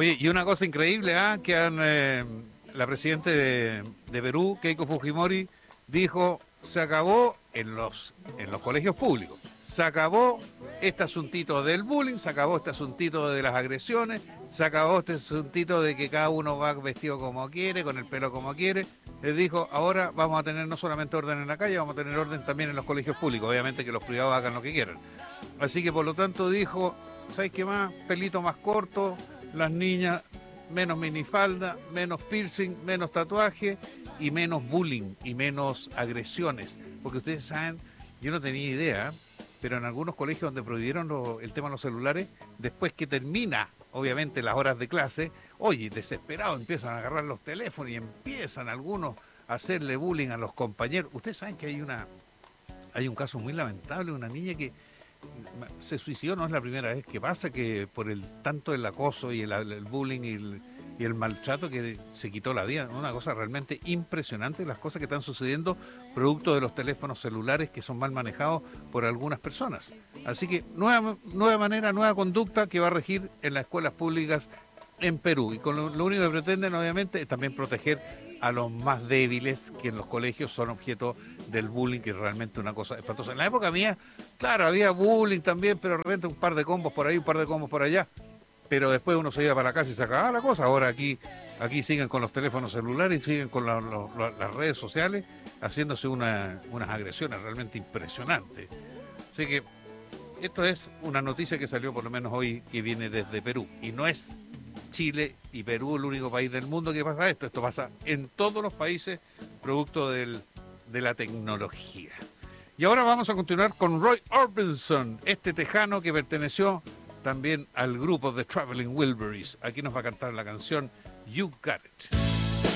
Oye, y una cosa increíble, que la presidenta de Perú, Keiko Fujimori, dijo, se acabó en los colegios públicos, se acabó este asuntito del bullying, se acabó este asuntito de las agresiones, se acabó este asuntito de que cada uno va vestido como quiere, con el pelo como quiere. Les dijo, ahora vamos a tener no solamente orden en la calle, vamos a tener orden también en los colegios públicos, obviamente que los privados hagan lo que quieran. Así que por lo tanto dijo, ¿sabes qué más? Pelito más corto, las niñas menos minifalda, menos piercing, menos tatuaje y menos bullying y menos agresiones. Porque ustedes saben, yo no tenía idea, pero en algunos colegios donde prohibieron el tema de los celulares, después que termina, obviamente, las horas de clase, oye, desesperados empiezan a agarrar los teléfonos y empiezan algunos a hacerle bullying a los compañeros. Ustedes saben que hay un caso muy lamentable, una niña que se suicidó, no es la primera vez que pasa, que por tanto el acoso y el bullying y el maltrato, que se quitó la vida. Una cosa realmente impresionante, las cosas que están sucediendo producto de los teléfonos celulares que son mal manejados por algunas personas. Así que nueva manera, nueva conducta que va a regir en las escuelas públicas en Perú. Y con lo único que pretenden, obviamente, es también proteger a los más débiles, que en los colegios son objeto del bullying, que es realmente una cosa espantosa. En la época mía, claro, había bullying también, pero de repente un par de combos por ahí, un par de combos por allá. Pero después uno se iba para la casa y se acababa la cosa. Ahora aquí siguen con los teléfonos celulares y siguen con las redes sociales haciéndose unas agresiones realmente impresionantes. Así que esto es una noticia que salió por lo menos hoy, que viene desde Perú. Y no es Chile y Perú el único país del mundo que pasa esto. Esto pasa en todos los países producto de la tecnología. Y ahora vamos a continuar con Roy Orbison, este tejano que perteneció también al grupo The Traveling Wilburys. Aquí nos va a cantar la canción You Got It.